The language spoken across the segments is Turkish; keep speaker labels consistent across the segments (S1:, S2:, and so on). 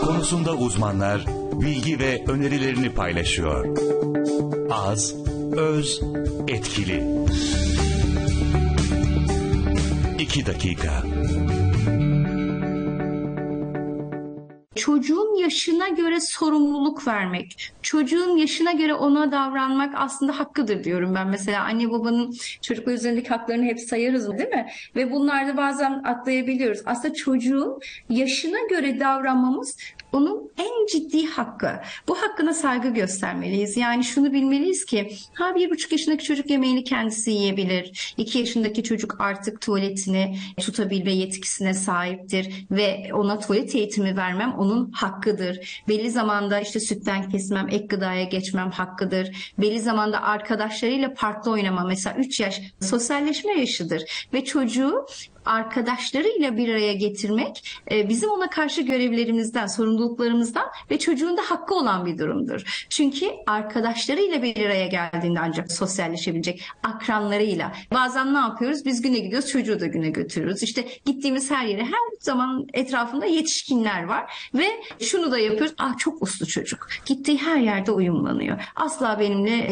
S1: Konusunda uzmanlar bilgi ve önerilerini paylaşıyor. Az, öz, etkili. 2 dakika.
S2: Çocuğun yaşına göre sorumluluk vermek, çocuğun yaşına göre ona davranmak aslında hakkıdır diyorum ben. Mesela anne babanın çocuklar üzerindeki haklarını hep sayarız, değil mi? Ve bunlarda bazen atlayabiliyoruz. Aslında çocuğun yaşına göre davranmamız onun en ciddi hakkı. Bu hakkına saygı göstermeliyiz. Yani şunu bilmeliyiz ki 1,5 yaşındaki çocuk yemeğini kendisi yiyebilir. 2 yaşındaki çocuk artık tuvaletini tutabilme yetkisine sahiptir ve ona tuvalet eğitimi vermem onun hakkıdır. Belli zamanda işte sütten kesmem, ek gıdaya geçmem hakkıdır. Belli zamanda arkadaşlarıyla parkta oynama, mesela 3 yaş sosyalleşme yaşıdır ve çocuğu arkadaşlarıyla bir araya getirmek bizim ona karşı görevlerimizden, sorumluluklarımızdan ve çocuğun da hakkı olan bir durumdur. Çünkü arkadaşlarıyla bir araya geldiğinde ancak sosyalleşebilecek, akranlarıyla. Bazen ne yapıyoruz? Biz güne gidiyoruz, çocuğu da güne götürüyoruz. İşte gittiğimiz her yere her zaman etrafında yetişkinler var ve şunu da yapıyoruz. Çok uslu çocuk. Gittiği her yerde uyumlanıyor. Asla benimle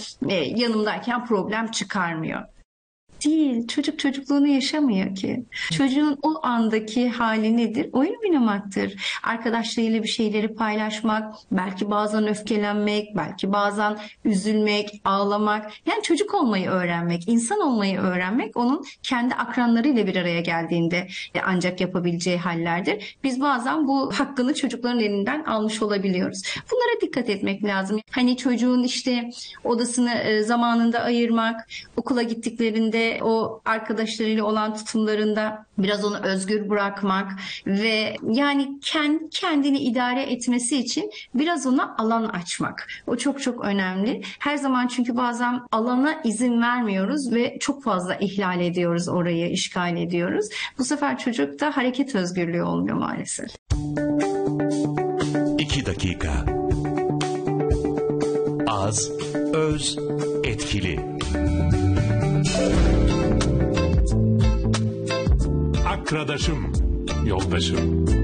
S2: yanımdayken problem çıkarmıyor. Değil. Çocuk çocukluğunu yaşamıyor ki. Çocuğun o andaki hali nedir? Oyun oynamaktır. Arkadaşlarıyla bir şeyleri paylaşmak, belki bazen öfkelenmek, belki bazen üzülmek, ağlamak. Yani çocuk olmayı öğrenmek, insan olmayı öğrenmek onun kendi akranlarıyla bir araya geldiğinde ancak yapabileceği hallerdir. Biz bazen bu hakkını çocukların elinden almış olabiliyoruz. Bunlara dikkat etmek lazım. Hani çocuğun işte odasını zamanında ayırmak, okula gittiklerinde o arkadaşlarıyla olan tutumlarında biraz onu özgür bırakmak ve yani kendini idare etmesi için biraz ona alan açmak. O çok çok önemli. Her zaman çünkü bazen alana izin vermiyoruz ve çok fazla ihlal ediyoruz orayı, işgal ediyoruz. Bu sefer çocukta hareket özgürlüğü olmuyor maalesef.
S1: 2 dakika. Az, öz, etkili.
S3: Akradaşım, yoldaşım.